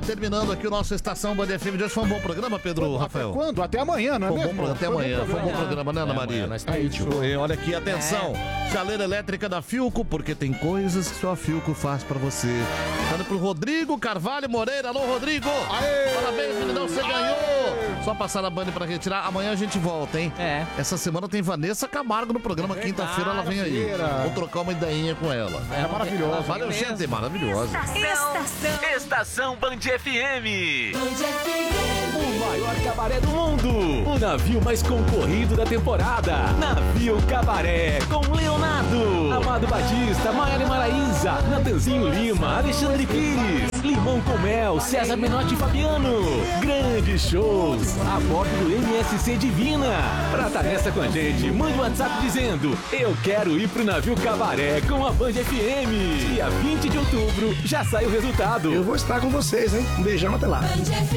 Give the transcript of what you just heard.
terminando aqui o nosso Estação Band FM de hoje. Foi um bom programa, Pedro Rafael? Até quando? Até amanhã, não é mesmo? Até amanhã. Foi um bom programa, né, Ana Maria? Olha aqui, atenção. Chaleira elétrica da Philco, porque tem coisas que só a Philco faz pra você. Dando pro Rodrigo Carvalho Moreira. Alô, Rodrigo! Aê! Parabéns, meninão, você ganhou! Só passar na Band pra retirar. Amanhã a gente volta, hein? Essa semana tem Vanessa Camargo no programa. Quinta-feira ela vem aí. Vou trocar uma ideinha com ela. É maravilhosa. Valeu, gente. Maravilhosa. Estação Band FM. O maior cabaré do mundo. O navio mais concorrido da temporada. Navio Cabaré com Leonardo, Amado Batista, Maiara Maraíza, Natanzinho Lima, Alexandre Pires, Limão com Mel, César Menotti e Fabiano. Grandes shows a bordo do MSC Divina. Pra estar nessa com a gente, mande um WhatsApp dizendo: eu quero ir pro Navio Cabaré com a Band FM. Dia 20 de outubro já sai o resultado. Eu vou estar com vocês, hein? Um beijão, até lá.